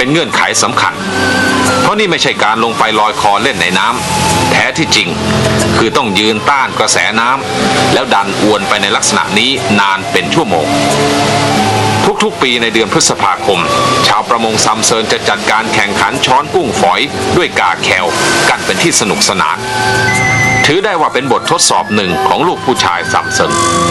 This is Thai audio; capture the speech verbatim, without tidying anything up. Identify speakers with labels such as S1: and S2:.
S1: เป็นเงื่อนไขสำคัญเพราะนี่ไม่ใช่การลงไปลอยคอเล่นในน้ำแท้ที่จริงคือต้องยืนต้านกระแสน้ำแล้วดันอวนไปในลักษณะนี้นานเป็นชั่วโมงทุกๆปีในเดือนพฤษภาคมชาวประมงซัมเซินจะจัดการแข่งขันช้อนกุ้งฝอยด้วยกาแคลกันเป็นที่สนุกสนานถือได้ว่าเป็นบททดสอบหนึ่งของลูกผู้ชายซัมเซิน